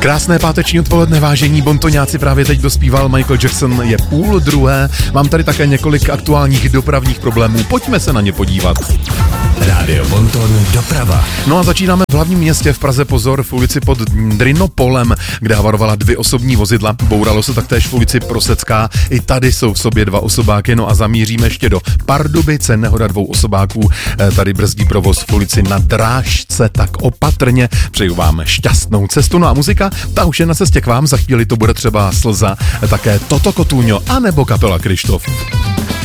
Krásné páteční odpoledne, vážení bontoňáci, právě teď dospíval Michael Jackson, je 1:30. Mám tady také několik aktuálních dopravních problémů, pojďme se na ně podívat. Rádio Bonton doprava. No a začínáme v hlavním městě v Praze, pozor, v ulici pod Drinopolem, kde havarovala 2 osobní vozidla. Bouralo se taktéž v ulici Prosecká, i tady jsou v sobě 2 osobáky, no a zamíříme ještě do Pardubice, nehoda 2 osobáků, tady brzdí provoz v ulici Na Drážce, tak opatrně, přeju vám šťastnou cestu. No a muzika, ta už je na cestě k vám, za chvíli to bude třeba Slza, také Toto Cotugno, anebo kapela Kryštof.